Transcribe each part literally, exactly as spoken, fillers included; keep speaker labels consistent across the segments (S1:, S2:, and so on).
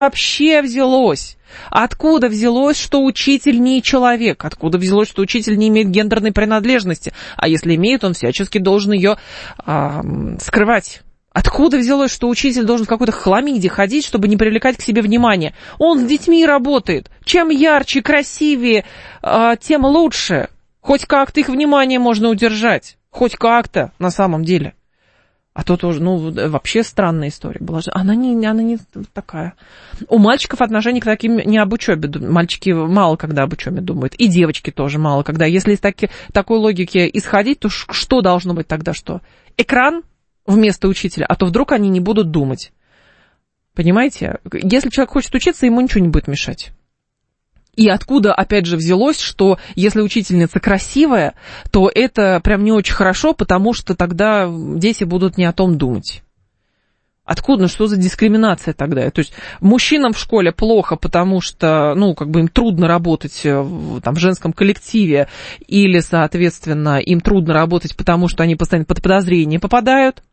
S1: вообще взялось? Откуда взялось, что учитель не человек? Откуда взялось, что учитель не имеет гендерной принадлежности? А если имеет, он всячески должен ее а, скрывать. Откуда взялось, что учитель должен в какой-то хламиде ходить, чтобы не привлекать к себе внимание? Он с детьми работает. Чем ярче, красивее, а, тем лучше. Хоть как-то их внимание можно удержать. Хоть как-то, на самом деле. А то тоже, ну, вообще странная история была. Она не, она не такая. У мальчиков отношение к таким не об учебе. Мальчики мало когда об учебе думают. И девочки тоже мало когда. Если из таки, такой логики исходить, то что должно быть тогда? Что? Экран вместо учителя, а то вдруг они не будут думать. Понимаете? Если человек хочет учиться, ему ничего не будет мешать. И откуда, опять же, взялось, что если учительница красивая, то это прям не очень хорошо, потому что тогда дети будут не о том думать. Откуда, ну что за дискриминация тогда? То есть мужчинам в школе плохо, потому что, ну, как бы им трудно работать в, там, в женском коллективе, или, соответственно, им трудно работать, потому что они постоянно под подозрение попадают.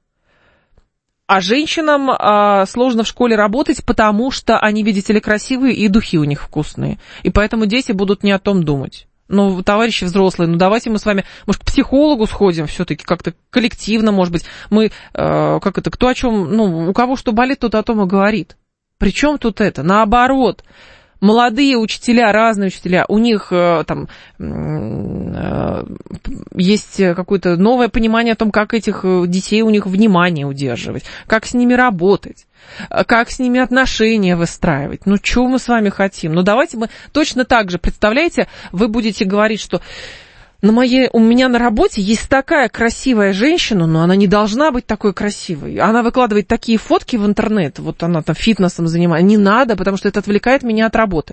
S1: А женщинам а, сложно в школе работать, потому что они, видите ли, красивые и духи у них вкусные. И поэтому дети будут не о том думать. Ну, товарищи взрослые, ну давайте мы с вами, может, к психологу сходим все-таки как-то коллективно, может быть. Мы, э, как это, кто о чем, ну, у кого что болит, тот о том и говорит. Причем тут это? Наоборот. Молодые учителя, разные учителя, у них э, там э, есть какое-то новое понимание о том, как этих детей, у них внимание удерживать, как с ними работать, как с ними отношения выстраивать. Ну, что мы с вами хотим? Ну, давайте мы точно так же, представляете, вы будете говорить, что на моей, у меня на работе есть такая красивая женщина, но она не должна быть такой красивой. Она выкладывает такие фотки в интернет, вот она там фитнесом занимается. Не надо, потому что это отвлекает меня от работы.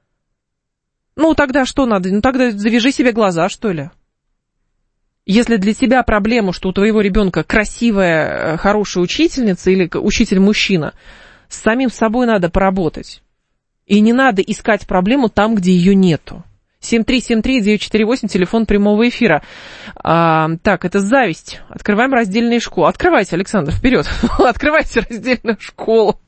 S1: Ну, тогда что надо? Ну, тогда завяжи себе глаза, что ли. Если для тебя проблема, что у твоего ребенка красивая, хорошая учительница или учитель-мужчина, с самим собой надо поработать. И не надо искать проблему там, где ее нету. семь три семь три девять четыре восемь, телефон прямого эфира. А, так, это зависть. Открываем раздельные школы. Открывайте, Александр, вперед. Открывайте раздельную школу.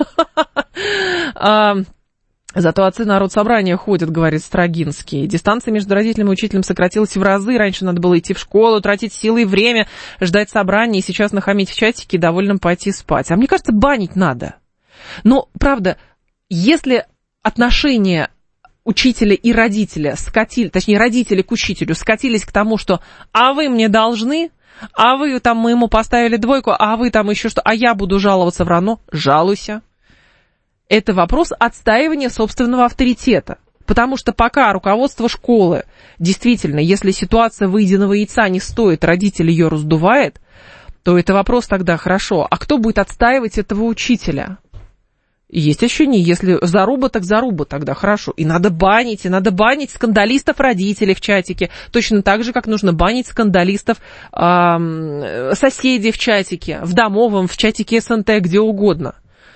S1: Зато отцы на народсобрание ходят, говорит Строгинский. Дистанция между родителем и учителем сократилась в разы. Раньше надо было идти в школу, тратить силы и время, ждать собрания, и сейчас нахамить в чатике и довольно пойти спать. А мне кажется, банить надо. Но, правда, если отношения учителя и родителя скатили, точнее, родители к учителю скатились к тому, что «а вы мне должны», «а вы там мы ему поставили двойку», «а вы там еще что», «а я буду жаловаться в РАНО», жалуйся. Это вопрос отстаивания собственного авторитета. Потому что пока руководство школы, действительно, если ситуация выеденного яйца не стоит, родитель ее раздувает, то это вопрос тогда хорошо. А кто будет отстаивать этого учителя? Есть ощущение, если заруба, так заруба, тогда хорошо. И надо банить, и надо банить скандалистов родителей в чатике. Точно так же, как нужно банить скандалистов э, соседей в чатике, в домовом, в чатике СНТ, где угодно.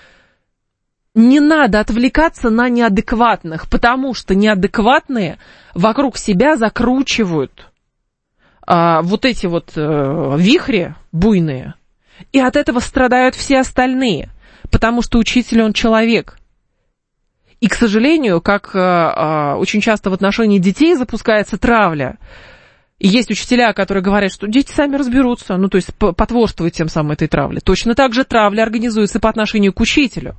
S1: Не надо отвлекаться на неадекватных, потому что неадекватные вокруг себя закручивают э, вот эти вот э, вихри буйные. И от этого страдают все остальные. Потому что учитель, он человек. И, к сожалению, как а, очень часто в отношении детей запускается травля, и есть учителя, которые говорят, что дети сами разберутся, ну, то есть потворствуют тем самым этой травле. Точно так же травля организуется по отношению к учителю.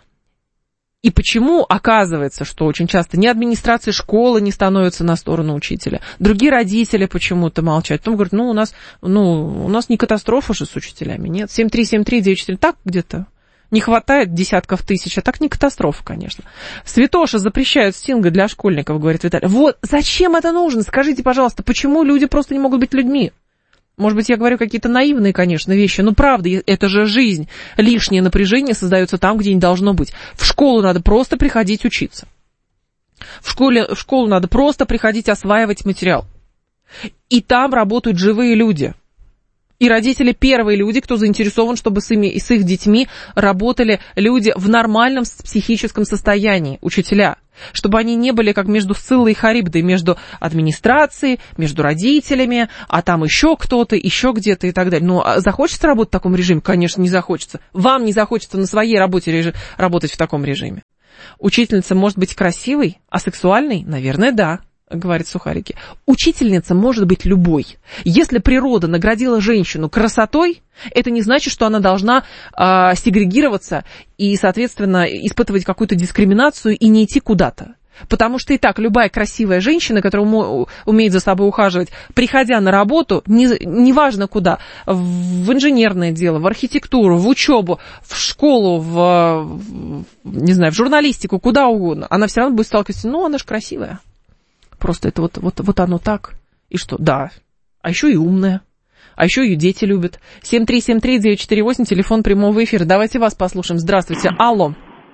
S1: И почему оказывается, что очень часто ни администрация школы не становится на сторону учителя, другие родители почему-то молчат. Потом говорят, ну, у нас, ну, у нас не катастрофа же с учителями, нет? семь три семь три девять четыре, так где-то. Не хватает десятков тысяч, а так не катастрофа, конечно. Святоша запрещают стинга для школьников, говорит Виталий. Вот зачем это нужно? Скажите, пожалуйста, почему люди просто не могут быть людьми? Может быть, я говорю какие-то наивные, конечно, вещи, но правда, это же жизнь. Лишнее напряжение создается там, где не должно быть. В школу надо просто приходить учиться. В, школе, в школу надо просто приходить осваивать материал. И там работают живые люди. И родители первые люди, кто заинтересован, чтобы с, ими, и с их детьми работали люди в нормальном психическом состоянии, учителя. Чтобы они не были как между Сциллой и Харибдой, между администрацией, между родителями, а там еще кто-то, еще где-то и так далее. Ну, а захочется работать в таком режиме? Конечно, не захочется. Вам не захочется на своей работе режим, работать в таком режиме. Учительница может быть красивой, а сексуальной? Наверное, да, говорит Сухарики. Учительница может быть любой. Если природа наградила женщину красотой, это не значит, что она должна э, сегрегироваться и, соответственно, испытывать какую-то дискриминацию и не идти куда-то. Потому что и так любая красивая женщина, которая умеет за собой ухаживать, приходя на работу, неважно не куда, в инженерное дело, в архитектуру, в учебу, в школу, в, в, не знаю, в журналистику, куда угодно, она все равно будет сталкиваться, ну, она же красивая. Просто это вот, вот, вот оно так. И что? Да. А еще и умная. А еще ее дети любят. семь три семь три девять четыре восемь, телефон прямого эфира. Давайте вас послушаем. Здравствуйте. Алло.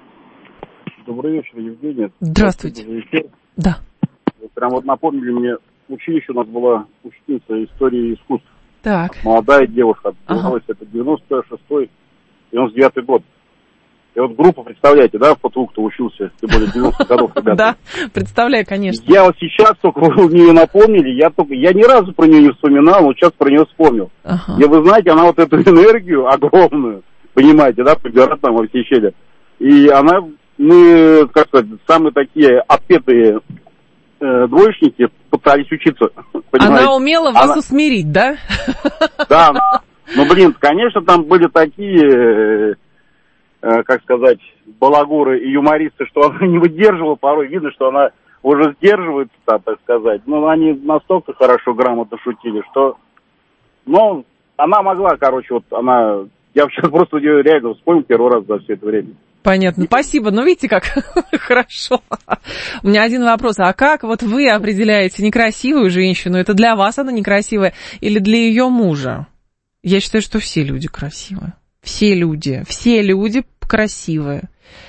S2: Добрый вечер, Евгения.
S1: Здравствуйте. Да.
S2: Вы прям вот напомнили мне, училище у нас была учительница истории искусств.
S1: Так.
S2: Молодая девушка.
S1: Ага.
S2: Это девяносто шестой девяносто девятый год. И вот группу, представляете, да, по двух, кто учился, тем более девяностых годов, ребята.
S1: Да, представляю, конечно.
S2: Я вот сейчас только вы нее напомнили, я только, я ни разу про нее не вспоминал, но сейчас про нее вспомнил.
S1: Ага.
S2: И вы знаете, она вот эту энергию огромную, понимаете, да, прибирает там во все щели. И она, мы, как сказать, самые такие отпетые э, двоечники пытались учиться. Понимаете?
S1: Она умела вас
S2: она...
S1: усмирить, да?
S2: Да, ну, блин, конечно, там были такие... как сказать, балагуры и юмористы, что она не выдерживала, порой видно, что она уже сдерживается, так сказать. Но они настолько хорошо, грамотно шутили, что, ну, она могла, короче, вот она, я сейчас просто ее реально вспомнил первый раз за все это время.
S1: Понятно, спасибо. Ну, видите, как хорошо. У меня один вопрос. А как вот вы определяете некрасивую женщину? Это для вас она некрасивая или для ее мужа? Я считаю, что все люди красивые. Все люди, все люди красивые.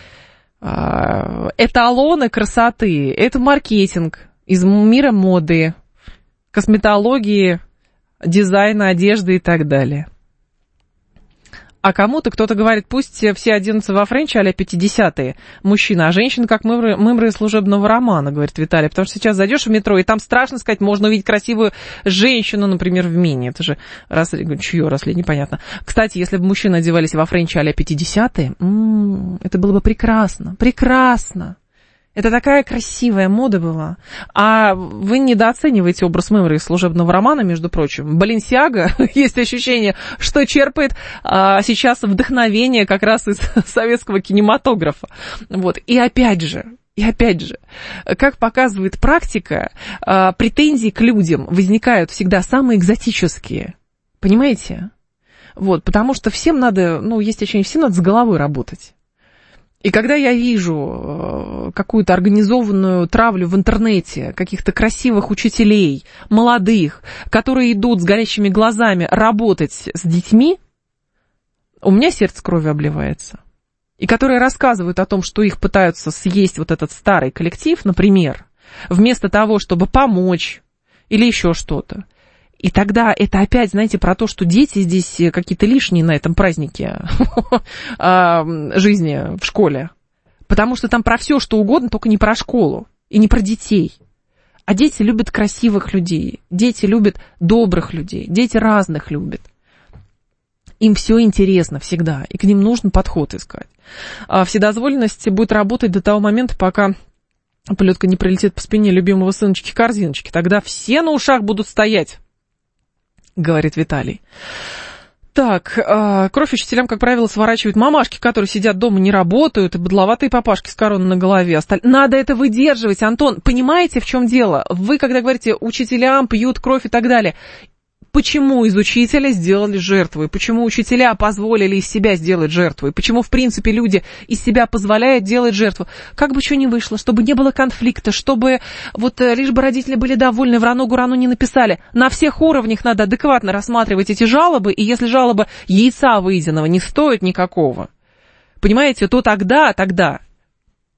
S1: Эталоны красоты, это маркетинг из мира моды, косметологии, дизайна, одежды и так далее. А кому-то кто-то говорит, пусть все оденутся во френче а-ля пятидесятые мужчины, а женщины как мымры, мымры служебного романа, говорит Виталий. Потому что сейчас зайдешь в метро, и там страшно сказать, можно увидеть красивую женщину, например, в мини. Это же росли, чье росли, непонятно. Кстати, если бы мужчины одевались во френче а-ля пятидесятые, м-м, это было бы прекрасно, прекрасно. Это такая красивая мода была. А вы недооцениваете образ мымры из служебного романа, между прочим. Баленсиага, есть ощущение, что черпает а, сейчас вдохновение как раз из советского кинематографа. Вот. И опять же, и опять же, как показывает практика, а, претензии к людям возникают всегда самые экзотические. Понимаете? Вот, потому что всем надо, ну, есть ощущение, всем надо с головой работать. И когда я вижу какую-то организованную травлю в интернете каких-то красивых учителей, молодых, которые идут с горящими глазами работать с детьми, у меня сердце кровью обливается. И которые рассказывают о том, что их пытаются съесть вот этот старый коллектив, например, вместо того, чтобы помочь или еще что-то. И тогда это опять, знаете, про то, что дети здесь какие-то лишние на этом празднике жизни в школе. Потому что там про все, что угодно, только не про школу и не про детей. А дети любят красивых людей, дети любят добрых людей, дети разных любят. Им все интересно всегда, и к ним нужно подход искать. А вседозволенность будет работать до того момента, пока плетка не прилетит по спине любимого сыночки-корзиночки. Тогда все на ушах будут стоять, говорит Виталий. Так, э, кровь учителям, как правило, сворачивают мамашки, которые сидят дома, не работают, и быдловатые папашки с короной на голове. Осталь... Надо это выдерживать, Антон. Понимаете, в чем дело? Вы, когда говорите, учителям пьют кровь и так далее, почему из учителя сделали жертву? И почему учителя позволили из себя сделать жертву? И почему, в принципе, люди из себя позволяют делать жертву? Как бы что ни вышло, чтобы не было конфликта, чтобы вот лишь бы родители были довольны, в раногу-рану не написали. На всех уровнях надо адекватно рассматривать эти жалобы, и если жалоба яйца выеденного не стоит никакого, понимаете, то тогда, тогда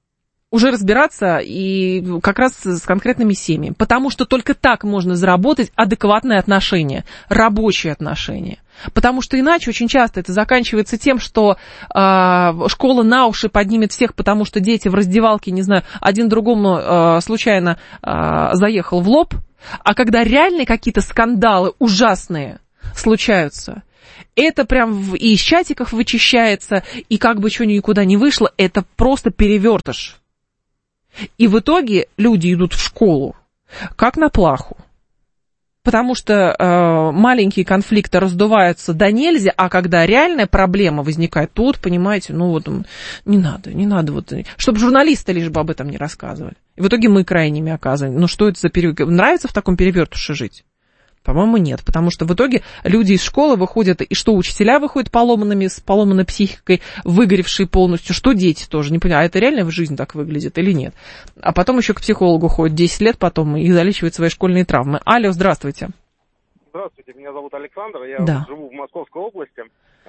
S1: уже разбираться и как раз с конкретными семьями. Потому что только так можно заработать адекватные отношения, рабочие отношения. Потому что иначе очень часто это заканчивается тем, что э, школа на уши поднимет всех, потому что дети в раздевалке, не знаю, один другому э, случайно э, заехал в лоб. А когда реально какие-то скандалы ужасные случаются, это прям и из чатиков вычищается, и как бы что никуда не вышло, это просто перевертыш. И в итоге люди идут в школу как на плаху. Потому что э, маленькие конфликты раздуваются до нельзя, а когда реальная проблема возникает, тут, понимаете, ну вот не надо, не надо, вот, чтобы журналисты лишь бы об этом не рассказывали. И в итоге мы крайними оказываем. Ну что это за перевертыш? Нравится в таком перевертыше жить? По-моему, нет, потому что в итоге люди из школы выходят, и что учителя выходят поломанными, с поломанной психикой, выгоревшие полностью, что дети тоже, не понимаю, а это реально в жизни так выглядит или нет. А потом еще к психологу ходят десять лет потом и залечивают свои школьные травмы. Алло, здравствуйте.
S3: Здравствуйте, меня зовут Александр, я
S1: да.
S3: живу в Московской области.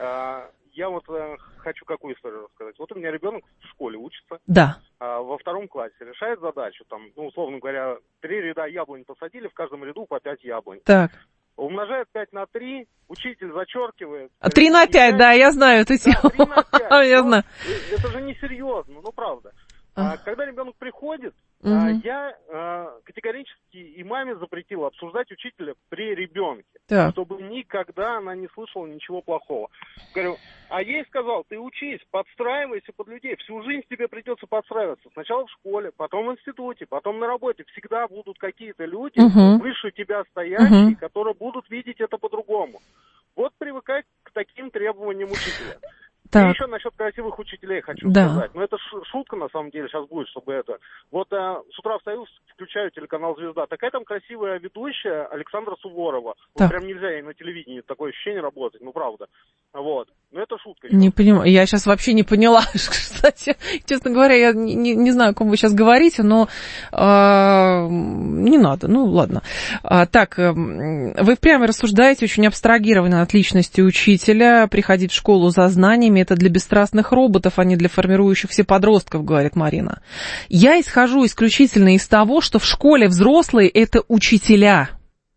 S3: Я вот хочу какую историю рассказать. Вот у меня ребенок в школе учится.
S1: Да.
S3: Во втором классе решает задачу, там, ну, условно говоря, три ряда яблонь посадили, в каждом ряду по пять яблонь.
S1: Так.
S3: Умножает пять на три, учитель зачеркивает.
S1: три на пять, да, я знаю эту тему.
S3: Да, три на пять.
S1: Я знаю.
S3: Это же несерьезно, ну, правда. А, когда ребенок приходит,
S1: угу.
S3: а, я а, категорически и маме запретила обсуждать учителя при ребенке,
S1: так.
S3: чтобы никогда она не слышала ничего плохого. Говорю, а ей сказал, ты учись, подстраивайся под людей, всю жизнь тебе придется подстраиваться. Сначала в школе, потом в институте, потом на работе. Всегда будут какие-то люди,
S1: угу.
S3: выше тебя стоящие,
S1: угу.
S3: которые будут видеть это по-другому. Вот привыкай к таким требованиям учителя.
S1: Так.
S3: И еще насчет красивых учителей хочу
S1: да.
S3: сказать. Но это шутка, на самом деле, сейчас будет, чтобы это... Вот а, с утра встаю, включаю телеканал «Звезда». Такая там красивая ведущая Александра Суворова. Вот прям нельзя ей на телевидении такое ощущение работать, ну правда. Вот. Но это шутка.
S1: Не понимаю. Я сейчас вообще не поняла. Кстати, честно говоря, я не, не, не знаю, о ком вы сейчас говорите, но э, не надо. Ну, ладно. А, так, э, вы прямо рассуждаете очень абстрагированно от личности учителя. Приходить в школу за знаниями — это для бесстрастных роботов, а не для формирующихся подростков, говорит Марина. Я исхожу исключительно из того, что в школе взрослые — это учителя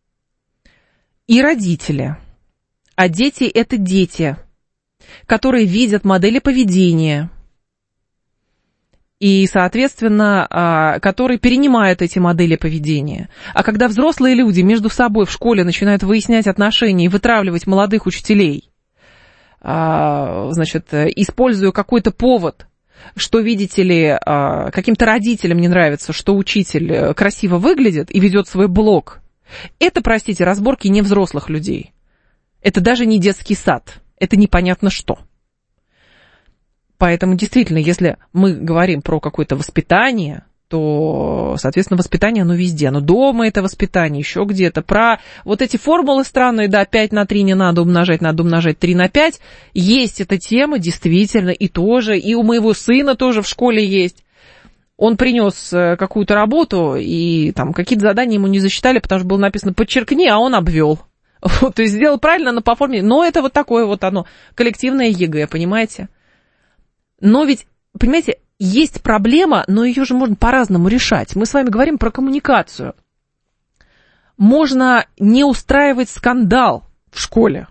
S1: и родители. А дети — это дети, которые видят модели поведения и, соответственно, которые перенимают эти модели поведения. А когда взрослые люди между собой в школе начинают выяснять отношения и вытравливать молодых учителей, значит, используя какой-то повод, что, видите ли, каким-то родителям не нравится, что учитель красиво выглядит и ведет свой блог, это, простите, разборки не взрослых людей. Это даже не детский сад. Это непонятно что. Поэтому, действительно, если мы говорим про какое-то воспитание, то, соответственно, воспитание, оно везде. Оно дома, это воспитание, еще где-то. Про вот эти формулы странные, да, пять на три не надо умножать, надо умножать три на пять. Есть эта тема, действительно, и тоже. И у моего сына тоже в школе есть. Он принес какую-то работу, и там какие-то задания ему не засчитали, потому что было написано «подчеркни», а он обвел. Вот, то есть сделал правильно, но по форме. Но это вот такое вот оно, коллективное ЕГЭ, понимаете? Но ведь, понимаете, есть проблема, но ее же можно по-разному решать. Мы с вами говорим про коммуникацию. Можно не устраивать скандал в школе,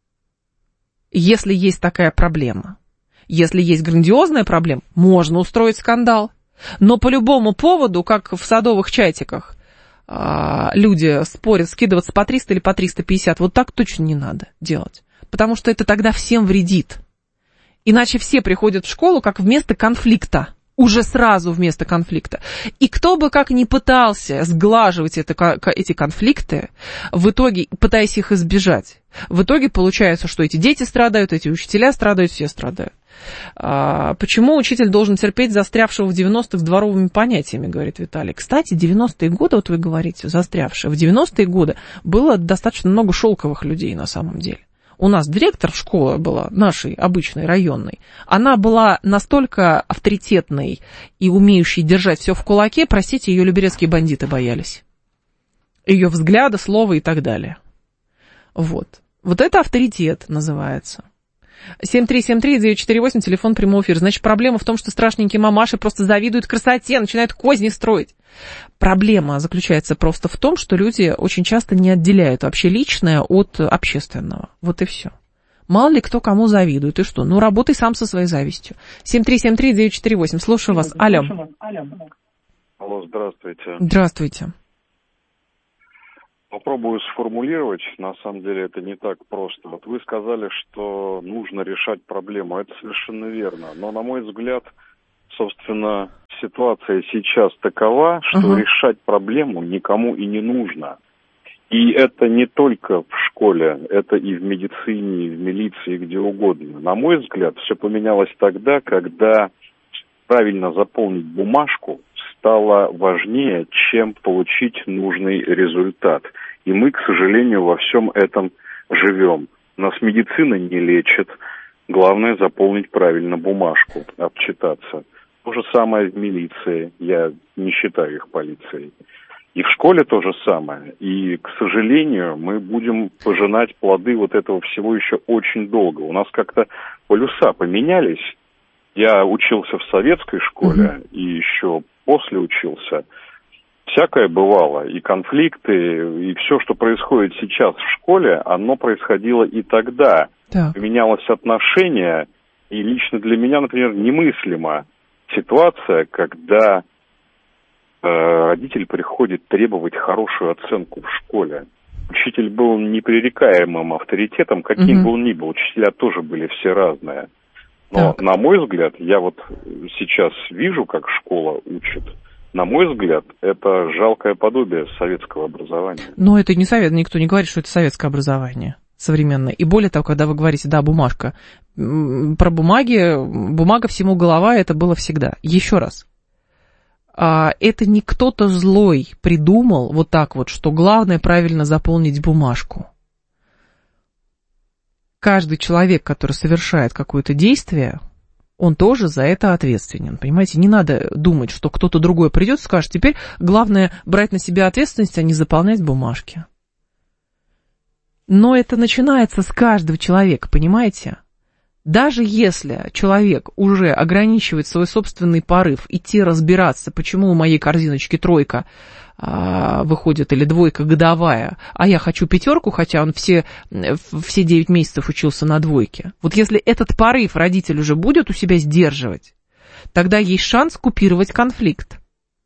S1: если есть такая проблема. Если есть грандиозная проблема, можно устроить скандал. Но по любому поводу, как в садовых чатиках, люди спорят, скидываться по триста или по триста пятьдесят, вот так точно не надо делать. Потому что это тогда всем вредит. Иначе все приходят в школу как вместо конфликта. Уже сразу вместо конфликта. И кто бы как ни пытался сглаживать это, эти конфликты, в итоге, пытаясь их избежать, в итоге получается, что эти дети страдают, эти учителя страдают, все страдают. А, почему учитель должен терпеть застрявшего в девяностых с дворовыми понятиями, говорит Виталий. Кстати, девяностые годы, вот вы говорите, застрявшие. В девяностые годы было достаточно много шелковых людей на самом деле. У нас директор школы была, нашей обычной, районной, она была настолько авторитетной и умеющей держать все в кулаке, простите, ее люберецкие бандиты боялись. Ее взгляда, слова и так далее. Вот. Вот это авторитет называется. семь три семь три девять четыре восемь, телефон прямого эфира. Значит, проблема в том, что страшненькие мамаши просто завидуют красоте, начинают козни строить. Проблема заключается просто в том, что люди очень часто не отделяют вообще личное от общественного. Вот и все. Мало ли кто кому завидует, и что? Ну, работай сам со своей завистью. семь три семь три девять четыре восемь, слушаю вас. Алло.
S4: Алло, здравствуйте.
S1: Здравствуйте.
S4: Попробую сформулировать, на самом деле это не так просто. Вот вы сказали, что нужно решать проблему, это совершенно верно. Но, на мой взгляд, собственно, ситуация сейчас такова, что uh-huh. решать проблему никому и не нужно. И это не только в школе, это и в медицине, и в милиции, где угодно. На мой взгляд, все поменялось тогда, когда правильно заполнить бумажку стало важнее, чем получить нужный результат. И мы, к сожалению, во всем этом живем. Нас медицина не лечит. Главное заполнить правильно бумажку, обчитаться. То же самое в милиции. Я не считаю их полицией. И в школе то же самое. И, к сожалению, мы будем пожинать плоды вот этого всего еще очень долго. У нас как-то полюса поменялись. Я учился в советской школе mm-hmm. и еще после учился. Всякое бывало. И конфликты, и все, что происходит сейчас в школе, оно происходило и тогда. Так. Поменялось отношение. И лично для меня, например, немыслима ситуация, когда э, родитель приходит требовать хорошую оценку в школе. Учитель был непререкаемым авторитетом, каким mm-hmm. бы он ни был. Учителя тоже были все разные. Но, так. на мой взгляд, я вот сейчас вижу, как школа учит, на мой взгляд, это жалкое подобие советского образования.
S1: Но это не совет, никто не говорит, что это советское образование современное. И более того, когда вы говорите, да, бумажка, про бумаги, бумага всему голова, это было всегда. Еще раз, это не кто-то злой придумал вот так вот, что главное правильно заполнить бумажку. Каждый человек, который совершает какое-то действие, он тоже за это ответственен. Понимаете, не надо думать, что кто-то другой придет и скажет, теперь главное брать на себя ответственность, а не заполнять бумажки. Но это начинается с каждого человека, понимаете? Даже если человек уже ограничивает свой собственный порыв идти разбираться, почему у моей корзиночки тройка а, выходит или двойка годовая, а я хочу пятерку, хотя он все, все девять месяцев учился на двойке. Вот если этот порыв родитель уже будет у себя сдерживать, тогда есть шанс купировать конфликт.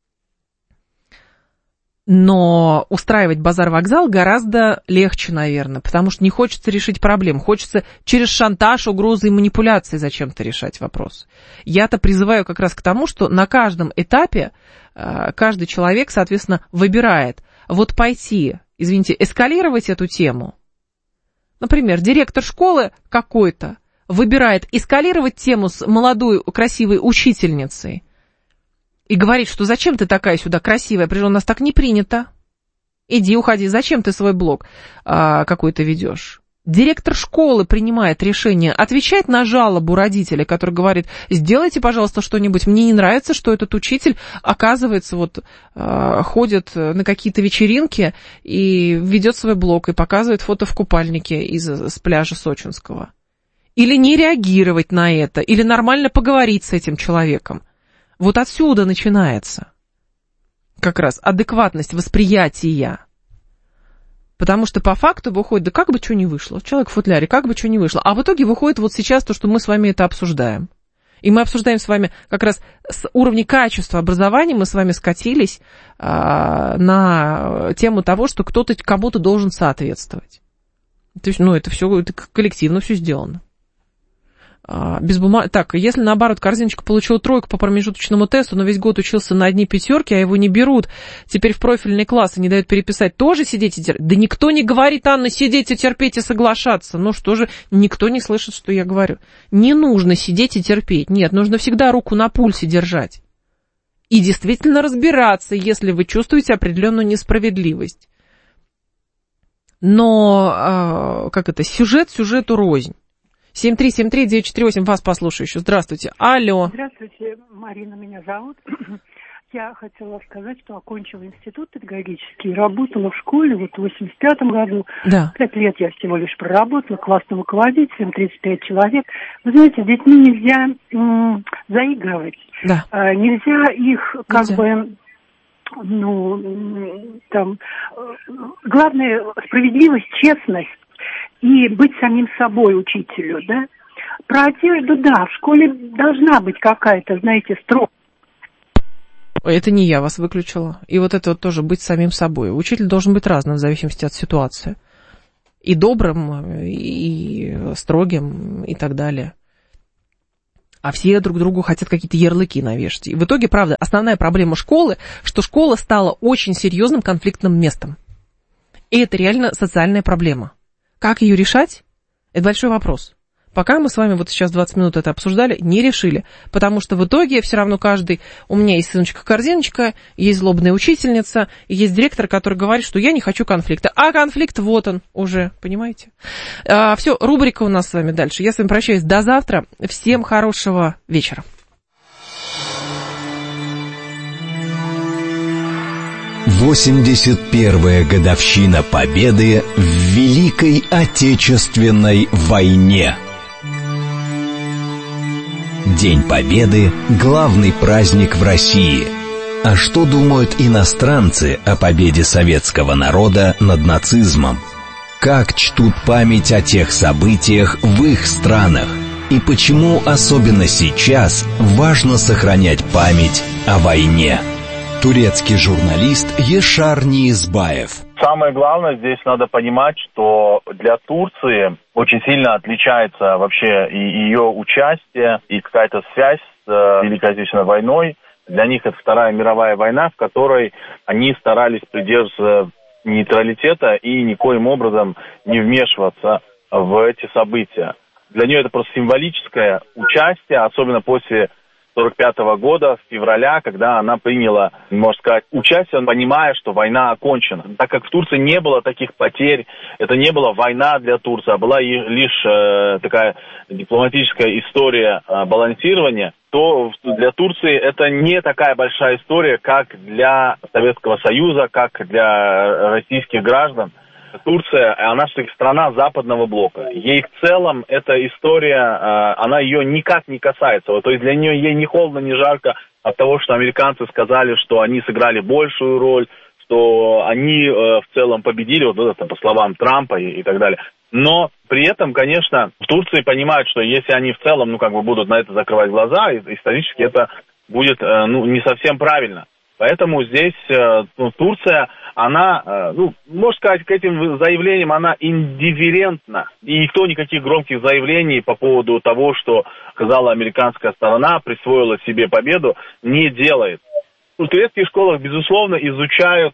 S1: Но устраивать базар-вокзал гораздо легче, наверное, потому что не хочется решить проблем. Хочется через шантаж, угрозы и манипуляции зачем-то решать вопрос. Я-то призываю как раз к тому, что на каждом этапе каждый человек, соответственно, выбирает. Вот пойти, извините, эскалировать эту тему. Например, директор школы какой-то выбирает эскалировать тему с молодой красивой учительницей, и говорит, что зачем ты такая сюда красивая, прежде у нас так не принято. Иди, уходи, зачем ты свой блог а, какой-то ведешь? Директор школы принимает решение отвечать на жалобу родителя, который говорит, сделайте, пожалуйста, что-нибудь, мне не нравится, что этот учитель, оказывается, вот а, ходит на какие-то вечеринки и ведет свой блог и показывает фото в купальнике из, с пляжа Сочинского. Или не реагировать на это, или нормально поговорить с этим человеком. Вот отсюда начинается как раз адекватность восприятия. Потому что по факту выходит, да как бы что ни вышло, человек в футляре, как бы что ни вышло. А в итоге выходит вот сейчас то, что мы с вами это обсуждаем. И мы обсуждаем с вами как раз с уровня качества образования, мы с вами скатились а, на тему того, что кто-то кому-то должен соответствовать. То есть, ну, это все это коллективно все сделано. Без бумаг... Так, если наоборот корзиночка получила тройку по промежуточному тесту, но весь год учился на одни пятерки, а его не берут, теперь в профильный класс и не дают переписать, тоже сидеть и терпеть? Да никто не говорит, Анна, сидеть и терпеть и соглашаться. Ну что же, никто не слышит, что я говорю. Не нужно сидеть и терпеть. Нет, нужно всегда руку на пульсе держать. И действительно разбираться, если вы чувствуете определенную несправедливость. Но, как это, сюжет сюжету рознь. семь три семь три девять четыре восемь, вас послушаю еще. Здравствуйте. Алло.
S5: Здравствуйте, Марина меня зовут. Я хотела сказать, что окончила институт педагогический, работала в школе вот в восемьдесят пятом году.
S1: Да.
S5: Пять лет я всего лишь проработала классным руководителем, тридцать пять человек. Вы знаете, с детьми нельзя м- заигрывать.
S1: Да.
S5: А, нельзя их как
S1: нельзя.
S5: бы, ну, там, главное справедливость, честность и быть самим собой учителю, да. Про одежду, да, в школе должна быть какая-то, знаете, строгость.
S1: Это не я вас выключила. И вот это вот тоже быть самим собой. Учитель должен быть разным в зависимости от ситуации. И добрым, и строгим, и так далее. А все друг другу хотят какие-то ярлыки навешать. И в итоге, правда, основная проблема школы, что школа стала очень серьезным конфликтным местом. И это реально социальная проблема. Как ее решать? Это большой вопрос. Пока мы с вами вот сейчас двадцать минут это обсуждали, не решили. Потому что в итоге все равно каждый... У меня есть сыночка-корзиночка, есть злобная учительница, есть директор, который говорит, что я не хочу конфликта. А конфликт вот он уже, понимаете? А, все, рубрика у нас с вами дальше. Я с вами прощаюсь до завтра. Всем хорошего вечера.
S6: восемьдесят первая годовщина Победы в Великой Отечественной войне. День Победы – главный праздник в России. А что думают иностранцы о победе советского народа над нацизмом? Как чтут память о тех событиях в их странах? И почему особенно сейчас важно сохранять память о войне? Турецкий журналист Ешар Ниязбаев.
S7: Самое главное, здесь надо понимать, что для Турции очень сильно отличается вообще и ее участие, и какая-то связь с э, Великой Отечественной войной. Для них это Вторая мировая война, в которой они старались придерживаться нейтралитета и никоим образом не вмешиваться в эти события. Для нее это просто символическое участие, особенно после сорок пятого года, с февраля, когда она приняла, можно сказать, участие, понимая, что война окончена. Так как в Турции не было таких потерь, это не была война для Турции, а была лишь э, такая дипломатическая история э, балансирования, то для Турции это не такая большая история, как для Советского Союза, как для российских граждан. Турция, она все-таки страна западного блока. Ей в целом эта история, она ее никак не касается. То есть для нее ей ни холодно, ни жарко от того, что американцы сказали, что они сыграли большую роль, что они в целом победили, вот это по словам Трампа и, и так далее. Но при этом, конечно, в Турции понимают, что если они в целом, ну, как бы будут на это закрывать глаза, исторически это будет, ну, не совсем правильно. Поэтому здесь, ну, Турция, она, ну, можно сказать, к этим заявлениям она индифферентна. И никто никаких громких заявлений по поводу того, что сказала американская сторона, присвоила себе победу, не делает. В турецких школах, безусловно, изучают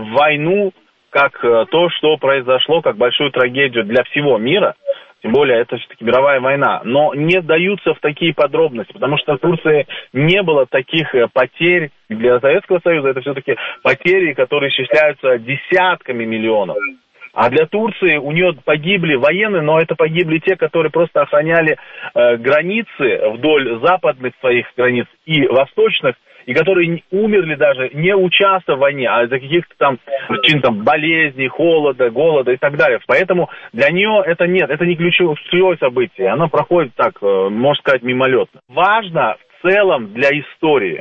S7: войну как то, что произошло, как большую трагедию для всего мира. Тем более, это все-таки мировая война. Но не вдаются в такие подробности, потому что в Турции не было таких потерь. Для Советского Союза это все-таки потери, которые исчисляются десятками миллионов. А для Турции у нее погибли военные, но это погибли те, которые просто охраняли э, границы вдоль западных своих границ и восточных, и которые умерли даже не участвуя в войне, а из-за каких-то там причин там болезней, холода, голода и так далее. Поэтому для нее это нет, это не ключевое событие, оно проходит так, можно сказать, мимолетно. Важно в целом для истории,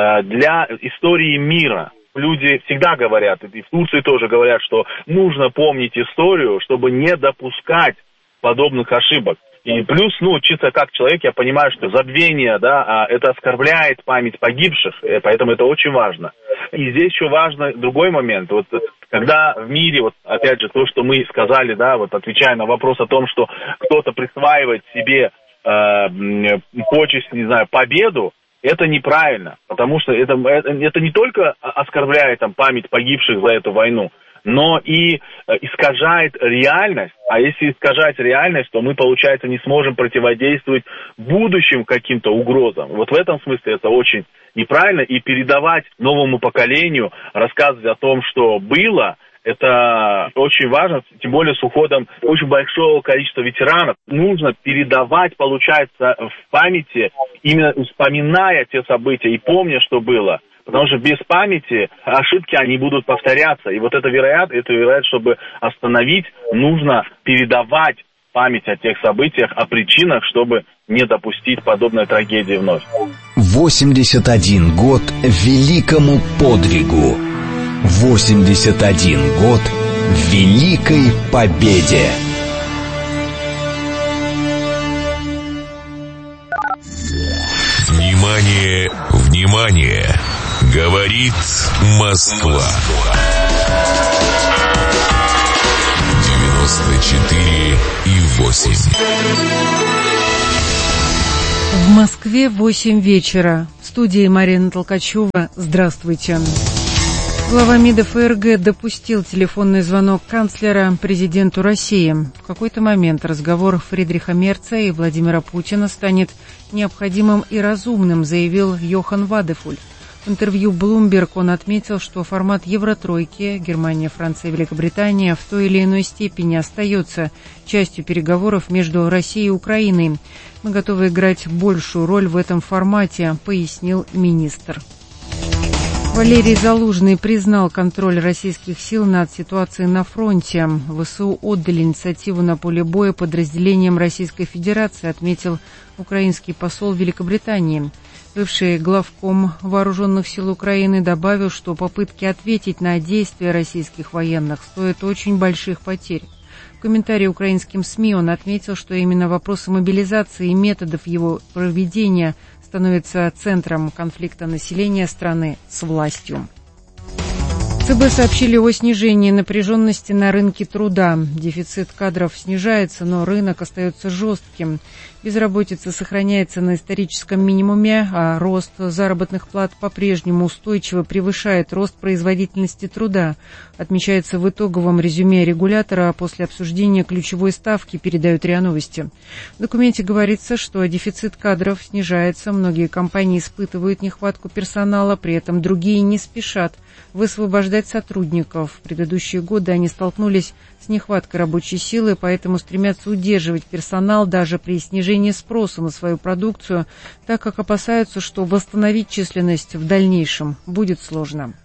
S7: для истории мира. Люди всегда говорят, и в Турции тоже говорят, что нужно помнить историю, чтобы не допускать подобных ошибок. И плюс, ну, чисто как человек, я понимаю, что забвение, да, это оскорбляет память погибших, поэтому это очень важно. И здесь еще важно другой момент. Вот когда в мире, вот опять же, то, что мы сказали, да, вот отвечая на вопрос о том, что кто-то присваивает себе э, почесть, не знаю, победу, это неправильно, потому что это, это, это не только оскорбляет там память погибших за эту войну, но и искажает реальность. А если искажать реальность, то мы, получается, не сможем противодействовать будущим каким-то угрозам. Вот в этом смысле это очень неправильно. И передавать новому поколению, рассказывать о том, что было, это очень важно, тем более с уходом очень большого количества ветеранов. Нужно передавать, получается, в памяти, именно вспоминая те события и помня, что было, Потому что без памяти ошибки, они будут повторяться. И вот это вероятность, это вероятность, чтобы остановить, нужно передавать память о тех событиях, о причинах, чтобы не допустить подобной трагедии вновь.
S6: восемьдесят один год великому подвигу. восемьдесят один год великой победе.
S8: Внимание, внимание! Говорит Москва. девяносто четыре и восемь.
S9: В Москве восемь вечера. В студии Марина Толкачева. Здравствуйте. Глава МИДа ФРГ допустил телефонный звонок канцлера президенту России. В какой-то момент разговор Фридриха Мерца и Владимира Путина станет необходимым и разумным, заявил Йохан Вадефуль. В интервью Bloomberg он отметил, что формат Евротройки, Германия, Франция и Великобритания, в той или иной степени остается частью переговоров между Россией и Украиной. Мы готовы играть большую роль в этом формате, пояснил министр. Валерий Залужный признал контроль российских сил над ситуацией на фронте. ВСУ отдали инициативу на поле боя подразделениям Российской Федерации, отметил украинский посол в Великобритании. Бывший главком Вооруженных сил Украины добавил, что попытки ответить на действия российских военных стоят очень больших потерь. В комментарии украинским СМИ он отметил, что именно вопросы мобилизации и методов его проведения становится центром конфликта населения страны с властью. ЦБ сообщили о снижении напряженности на рынке труда. Дефицит кадров снижается, но рынок остается жестким. Безработица сохраняется на историческом минимуме, а рост заработных плат по-прежнему устойчиво превышает рост производительности труда, отмечается в итоговом резюме регулятора после обсуждения ключевой ставки, передают РИА Новости. В документе говорится, что дефицит кадров снижается, многие компании испытывают нехватку персонала, при этом другие не спешат высвобождать сотрудников. В предыдущие годы они столкнулись с нехваткой рабочей силы, поэтому стремятся удерживать персонал даже при снижении спроса на свою продукцию, так как опасаются, что восстановить численность в дальнейшем будет сложно.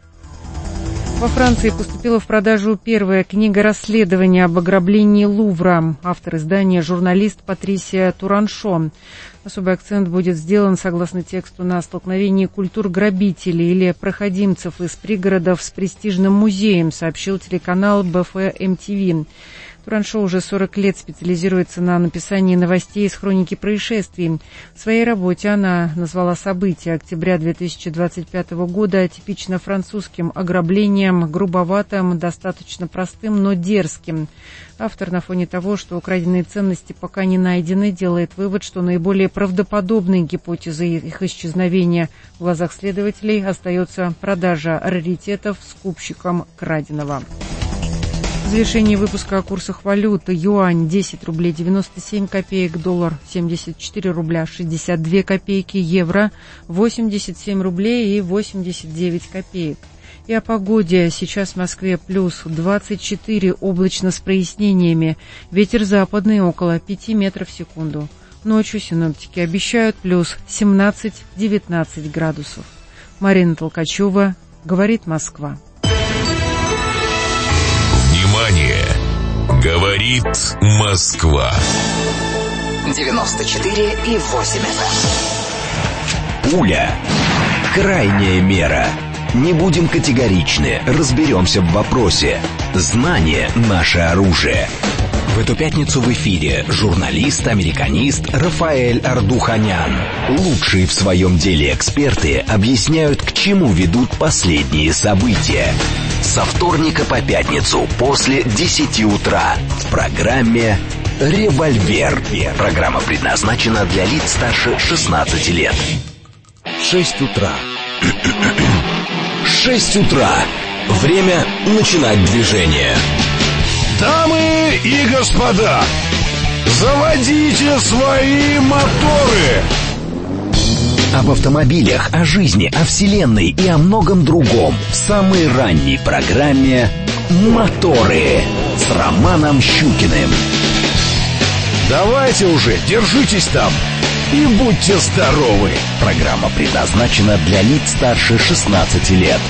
S9: Во Франции поступила в продажу первая книга расследования об ограблении Лувра. Автор издания — журналист Патрисия Тураншо. Особый акцент будет сделан, согласно тексту, на столкновении культур грабителей или проходимцев из пригородов с престижным музеем, сообщил телеканал бэ эф эм ти ви. Тураншо уже сорок лет специализируется на написании новостей из хроники происшествий. В своей работе она назвала события октября две тысячи двадцать пятого года типично французским ограблением, грубоватым, достаточно простым, но дерзким. Автор на фоне того, что украденные ценности пока не найдены, делает вывод, что наиболее правдоподобной гипотезой их исчезновения в глазах следователей остается продажа раритетов скупщикам краденого. В завершении выпуска о курсах валют. Юань десять рублей девяносто семь копеек, доллар семьдесят четыре рубля шестьдесят две копейки, евро восемьдесят семь рублей и восемьдесят девять копеек. И о погоде. Сейчас в Москве плюс двадцать четыре, облачно с прояснениями. Ветер западный около пяти метров в секунду. Ночью синоптики обещают плюс семнадцать-девятнадцать градусов. Марина Толкачева, говорит Москва.
S8: Внимание! Говорит Москва.
S10: девяносто четыре и восемь эф эм.
S6: Пуля. Крайняя мера. Не будем категоричны, разберемся в вопросе. Знание – наше оружие. В эту пятницу в эфире журналист-американист Рафаэль Ардуханян. Лучшие в своем деле эксперты объясняют, к чему ведут последние события. Со вторника по пятницу после десяти утра в программе «Револьвер». Программа предназначена для лиц старше шестнадцати лет. Шесть утра. Шесть утра. Время начинать движение.
S11: Дамы и господа, заводите свои моторы!
S6: Об автомобилях, о жизни, о вселенной и о многом другом в самой ранней программе «Моторы» с Романом Щукиным.
S11: Давайте уже, держитесь там. и будьте здоровы!
S6: Программа предназначена для лиц старше шестнадцати лет.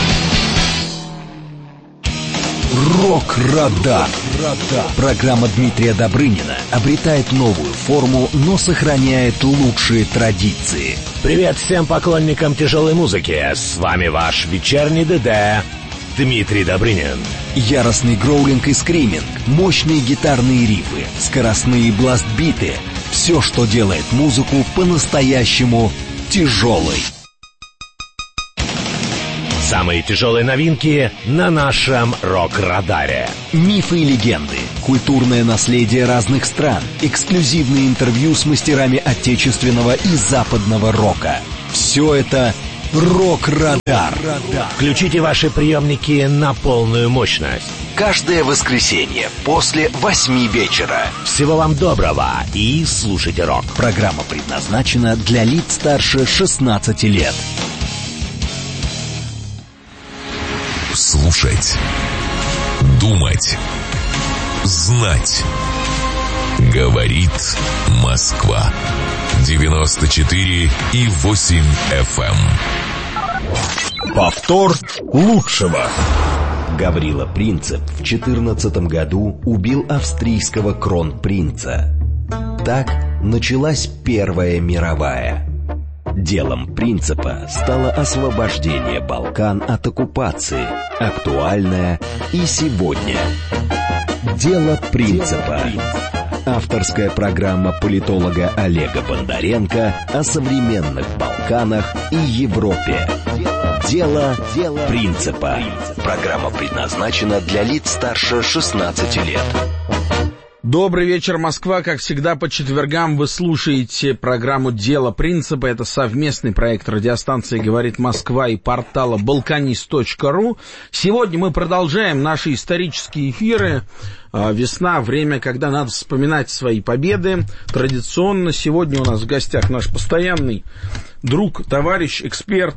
S6: Рок-радар. Программа Дмитрия Добрынина обретает новую форму, но сохраняет лучшие традиции.
S11: Привет всем поклонникам тяжелой музыки. С вами ваш вечерний ДД Дмитрий Добрынин.
S6: Яростный гроулинг и скриминг, мощные гитарные рифы, скоростные бласт-биты. Все, что делает музыку по-настоящему тяжелой.
S11: Самые тяжелые новинки на нашем рок-радаре.
S6: Мифы и легенды, культурное наследие разных стран, эксклюзивные интервью с мастерами отечественного и западного рока. Все это рок-радар.
S11: Включите ваши приемники на полную мощность.
S6: Каждое воскресенье после восьми вечера.
S11: Всего вам доброго и слушайте рок.
S6: Программа предназначена для лиц старше шестнадцати лет.
S8: Слушать, думать, знать. Говорит Москва. девяносто четыре и восемь эф эм.
S11: Повтор лучшего.
S6: Гаврила Принцип в четырнадцатом году убил австрийского кронпринца. Так началась Первая мировая. Делом Принципа стало освобождение Балкан от оккупации, актуальное и сегодня. Дело Принципа. Авторская программа политолога Олега Бондаренко о современных Балканах и Европе. Дело Принципа. Программа предназначена для лиц старше шестнадцати лет.
S12: Добрый вечер, Москва. Как всегда, по четвергам вы слушаете программу «Дело Принципа». Это совместный проект радиостанции «Говорит Москва» и портала балканист точка ру. Сегодня мы продолжаем наши исторические эфиры. Весна, время, когда надо вспоминать свои победы. Традиционно сегодня у нас в гостях наш постоянный друг, товарищ, эксперт,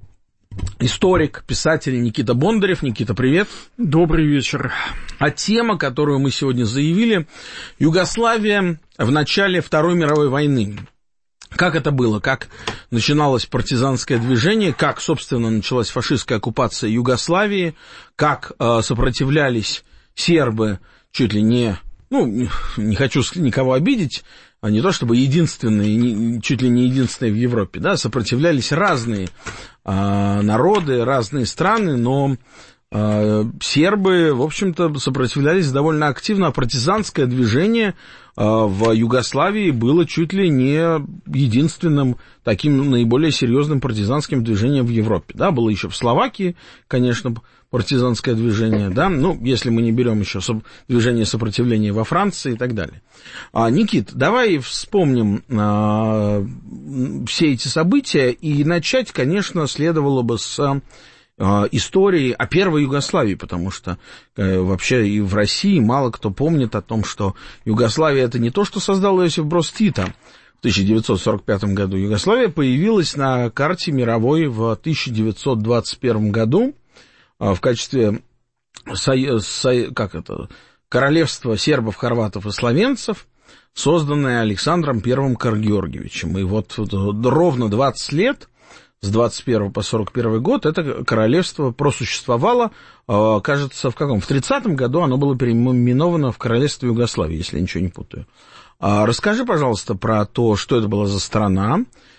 S12: историк, писатель Никита Бондарев. Никита, привет.
S13: Добрый вечер.
S12: А тема, которую мы сегодня заявили, Югославия в начале Второй мировой войны. Как это было, как начиналось партизанское движение, как, собственно, началась фашистская оккупация Югославии, как э, сопротивлялись сербы, чуть ли не, ну, не хочу никого обидеть, а не то чтобы единственные, не, чуть ли не единственные в Европе, да, сопротивлялись разные э, народы, разные страны, но э, сербы, в общем-то, сопротивлялись довольно активно, а партизанское движение э, в Югославии было чуть ли не единственным таким наиболее серьезным партизанским движением в Европе, да, было еще в Словакии, конечно, партизанское движение, да, ну, если мы не берем еще движение сопротивления во Франции и так далее. А, Никит, давай вспомним а, все эти события, и начать, конечно, следовало бы с а, истории о Первой Югославии, потому что а, вообще и в России мало кто помнит о том, что Югославия — это не то, что создал Иосиф Брос Тито в тысяча девятьсот сорок пятом году. Югославия появилась на карте мировой в тысяча девятьсот двадцать первом году, в качестве со, со, как это, королевства сербов, хорватов и словенцев, созданное Александром Первым Карагеоргиевичем. И вот, вот ровно двадцать лет, с двадцать первого по сорок первый год, это королевство просуществовало, кажется, в каком? В тридцатом году оно было переименовано в Королевство Югославии, если я ничего не путаю. Расскажи, пожалуйста, про то, что это была за страна,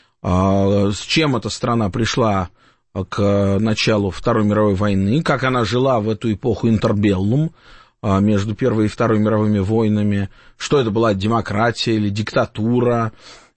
S12: с чем эта страна пришла к началу Второй мировой войны, как она жила в эту эпоху интербеллум между Первой и Второй мировыми войнами, что это была демократия или диктатура,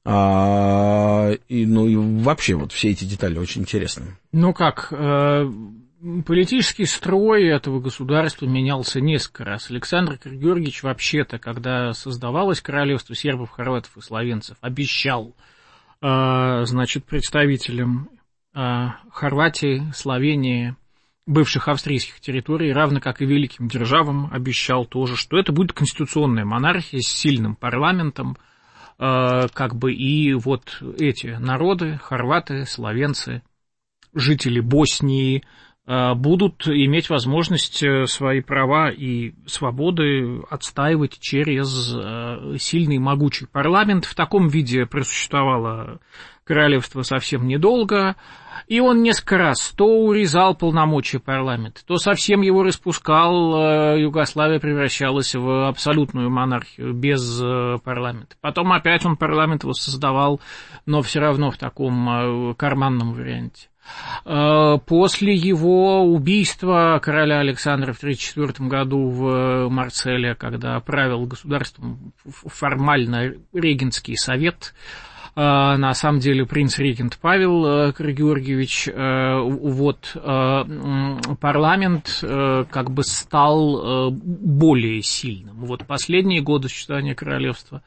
S12: и, ну и вообще вот все эти детали очень интересны.
S13: Ну как, политический строй этого государства менялся несколько раз. Александр Карагеоргиевич вообще-то, когда создавалось королевство сербов, хорватов и словенцев, обещал, значит, представителям Хорватии, Словении, бывших австрийских территорий, равно как и великим державам, обещал тоже, что это будет конституционная монархия с сильным парламентом, как бы и вот эти народы, хорваты, словенцы, жители Боснии, будут иметь возможность свои права и свободы отстаивать через сильный и могучий парламент. В таком виде просуществовало королевство совсем недолго, и он несколько раз то урезал полномочия парламента, то совсем его распускал, Югославия превращалась в абсолютную монархию без парламента. Потом опять он парламент воссоздавал, но все равно в таком карманном варианте. После его убийства короля Александра в тысяча девятьсот тридцать четвёртом году в Марселе, когда правил государством формально регентский совет, на самом деле принц-регент Павел Георгиевич, вот парламент как бы стал более сильным. Вот последние годы существования королевства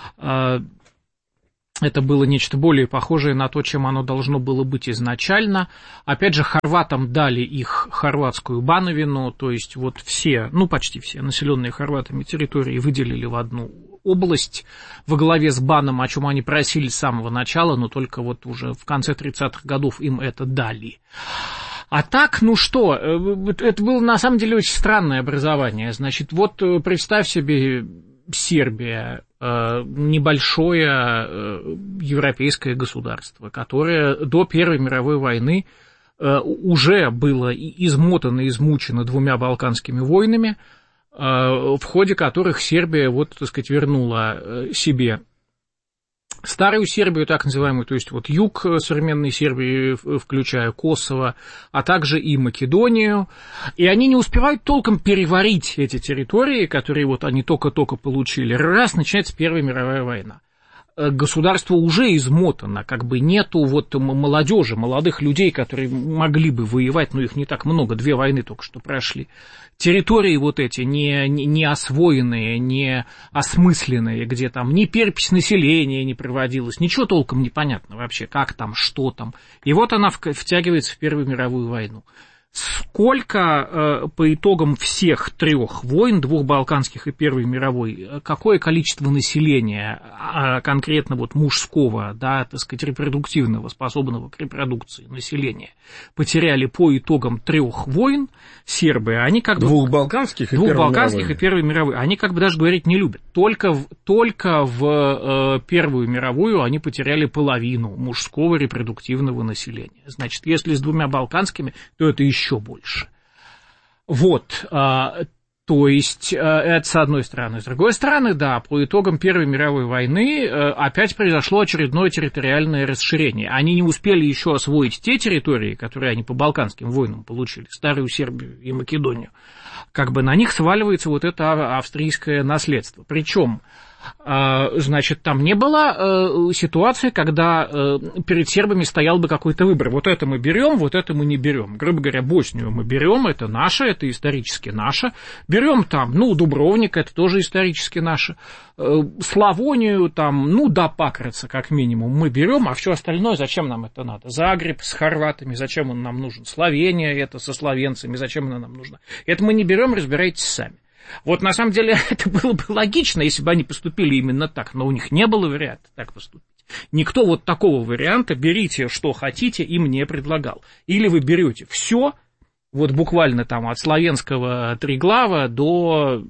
S13: это было нечто более похожее на то, чем оно должно было быть изначально. Опять же, хорватам дали их хорватскую Бановину, то есть вот все, ну почти все населенные хорватами территории выделили в одну область во главе с Баном, о чем они просили с самого начала, но только вот уже в конце тридцатых годов им это дали. А так, ну что, это было на самом деле очень странное образование. Значит, вот представь себе Сербия, небольшое европейское государство, которое до Первой мировой войны уже было измотано, измучено двумя балканскими войнами, в ходе которых Сербия, вот, так сказать, вернула себе старую Сербию, так называемую, то есть вот юг современной Сербии, включая Косово, а также и Македонию, и они не успевают толком переварить эти территории, которые вот они только-только получили, раз начинается Первая мировая война. Государство уже измотано, как бы нету вот молодежи, молодых людей, которые могли бы воевать, но их не так много, две войны только что прошли. Территории вот эти не, не, не освоенные, не осмысленные, где там ни перепись населения не проводилась, ничего толком не понятно вообще, как там, что там. И вот она втягивается в Первую мировую войну. Сколько э, по итогам всех трех войн, двух балканских и Первой мировой, какое количество населения, а конкретно вот мужского, да, так сказать, репродуктивного, способного к репродукции населения, потеряли по итогам трех войн сербы, они как бы...
S12: Двух балканских и
S13: двух
S12: Первой
S13: балканских
S12: мировой.
S13: и Первой мировой. Они как бы даже говорить не любят. Только в, только в э, Первую мировую они потеряли половину мужского репродуктивного населения. Значит, если с двумя балканскими, то это еще еще больше. Вот, а, то есть, а, это с одной стороны. С другой стороны, да, по итогам Первой мировой войны а, опять произошло очередное территориальное расширение. Они не успели еще освоить те территории, которые они по балканским войнам получили, Старую Сербию и Македонию. Как бы на них сваливается вот это австрийское наследство. Причем, значит, там не было ситуации, когда перед сербами стоял бы какой-то выбор. Вот это мы берем, вот это мы не берем. Грубо говоря, Боснию мы берем, это наше, это исторически наше. Берем там, ну, Дубровник, это тоже исторически наше. Славонию там, ну, да, Пакрыца, как минимум, мы берем, а все остальное, зачем нам это надо? Загреб с хорватами, зачем он нам нужен? Словения, это со словенцами, зачем она нам нужна? Это мы не берем, разбирайтесь сами. Вот на самом деле это было бы логично, если бы они поступили именно так, но у них не было варианта так поступить. Никто вот такого варианта «берите, что хотите» им не предлагал. Или вы берете все, вот буквально там от славянского Триглава до,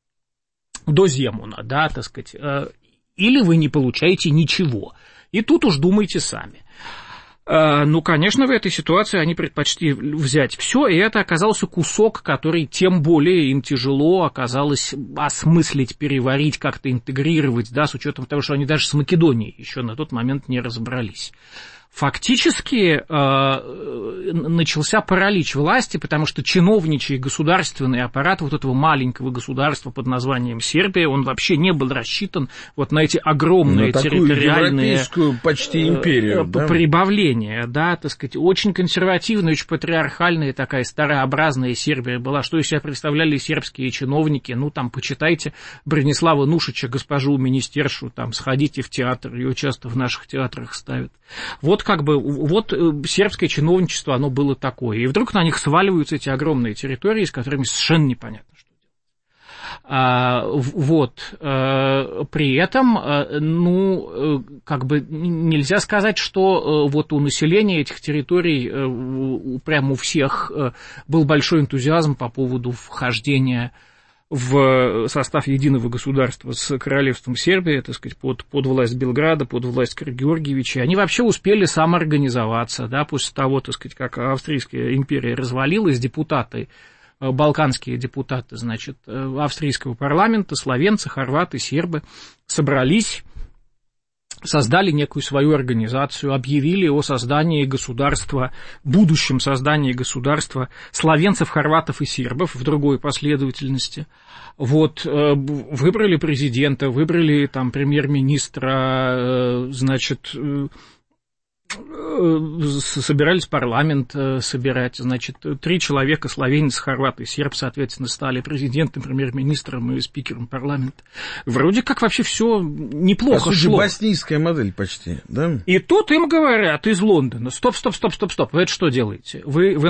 S13: до Земуна, да, так сказать, или вы не получаете ничего. И тут уж думайте сами. Ну, конечно, в этой ситуации они предпочли взять все, и это оказался кусок, который тем более им тяжело оказалось осмыслить, переварить, как-то интегрировать, да, с учетом того, что они даже с Македонией еще на тот момент не разобрались. Фактически э, начался паралич власти, потому что чиновничий государственный аппарат вот этого маленького государства под названием Сербия, он вообще не был рассчитан вот на эти огромные на территориальные
S12: европейскую почти империю,
S13: э,
S12: да?
S13: прибавления, да, так сказать, очень консервативная, очень патриархальная такая старообразная Сербия была. Что из себя представляли сербские чиновники? Ну, там, почитайте Бронислава Нушича, госпожу министершу, там, сходите в театр, ее часто в наших театрах ставят. Вот как бы, вот сербское чиновничество, оно было такое. И вдруг на них сваливаются эти огромные территории, с которыми совершенно непонятно, что А, вот. А, при этом, ну, как бы нельзя сказать, что вот у населения этих территорий прямо у всех был большой энтузиазм по поводу вхождения в состав единого государства с королевством Сербии, так сказать, под, под власть Белграда, под власть Карагеоргиевича. Они вообще успели самоорганизоваться, да, после того, так сказать, как Австрийская империя развалилась, депутаты, балканские депутаты, значит, австрийского парламента, словенцы, хорваты, сербы собрались, создали некую свою организацию, объявили о создании государства, будущем создании государства словенцев, хорватов и сербов в другой последовательности. Вот, выбрали президента, выбрали там премьер-министра, значит, собирались парламент собирать, значит, три человека, словенец, хорват и серб, соответственно, стали президентом, премьер-министром и спикером парламента. Вроде как вообще все неплохо
S12: По сути,
S13: шло.
S12: боснийская модель почти, да?
S13: И тут им говорят из Лондона: стоп, стоп, стоп, стоп, стоп, вы это что делаете? Вы, вы